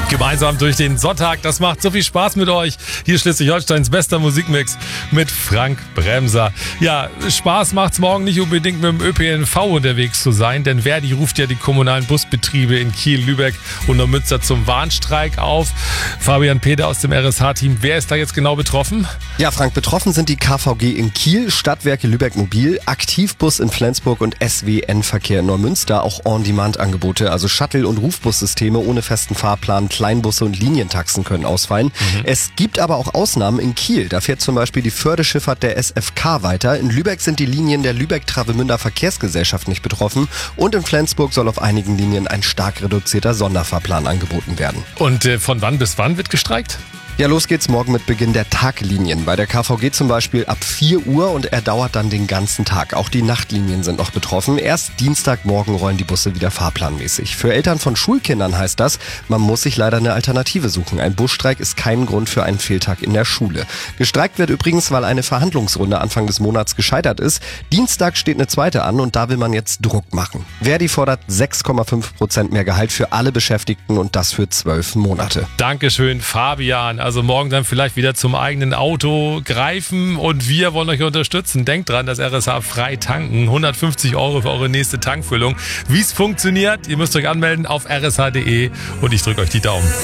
Gemeinsam durch den Sonntag. Das macht so viel Spaß mit euch. Hier Schleswig-Holsteins bester Musikmix mit Frank Bremser. Ja, Spaß macht's morgen nicht unbedingt mit dem ÖPNV unterwegs zu sein, denn Verdi ruft ja die kommunalen Busbetriebe in Kiel, Lübeck und Neumünster zum Warnstreik auf. Fabian Peter aus dem RSH-Team, wer ist da jetzt genau betroffen? Ja, Frank, betroffen sind die KVG in Kiel, Stadtwerke Lübeck Mobil, Aktivbus in Flensburg und SWN-Verkehr in Neumünster. Auch On-Demand-Angebote, also Shuttle- und Rufbussysteme ohne festen Fahrplan, Kleinbusse und Linientaxen können ausfallen. Es gibt aber auch Ausnahmen in Kiel. Da fährt zum Beispiel die Förderschifffahrt der SFK weiter. In Lübeck sind die Linien der Lübeck-Travemünder Verkehrsgesellschaft nicht betroffen. Und in Flensburg soll auf einigen Linien ein stark reduzierter Sonderfahrplan angeboten werden. Und von wann bis wann wird gestreikt? Ja, los geht's morgen mit Beginn der Taglinien. Bei der KVG zum Beispiel ab 4 Uhr und er dauert dann den ganzen Tag. Auch die Nachtlinien sind noch betroffen. Erst Dienstagmorgen rollen die Busse wieder fahrplanmäßig. Für Eltern von Schulkindern heißt das, man muss sich leider eine Alternative suchen. Ein Busstreik ist kein Grund für einen Fehltag in der Schule. Gestreikt wird übrigens, weil eine Verhandlungsrunde Anfang des Monats gescheitert ist. Dienstag steht eine zweite an und da will man jetzt Druck machen. Verdi fordert 6,5% mehr Gehalt für alle Beschäftigten und das für 12 Monate. Dankeschön, Fabian. Also morgen dann vielleicht wieder zum eigenen Auto greifen und wir wollen euch unterstützen. Denkt dran, das RSH frei tanken. 150 € für eure nächste Tankfüllung. Wie es funktioniert, ihr müsst euch anmelden auf rsh.de und ich drücke euch die Daumen.